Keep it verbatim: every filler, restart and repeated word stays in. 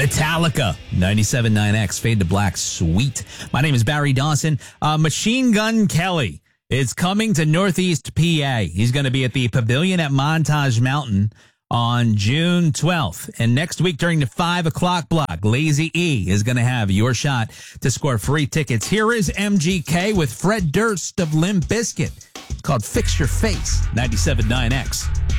Metallica, ninety-seven point nine X, Fade to Black, sweet. My name is Barry Dawson. Uh, Machine Gun Kelly is coming to Northeast P A. He's going to be at the Pavilion at Montage Mountain on June twelfth. And next week during the five o'clock block, Lazy E is going to have your shot to score free tickets. Here is M G K with Fred Durst of Limp Bizkit, called Fix Your Face, ninety-seven point nine X.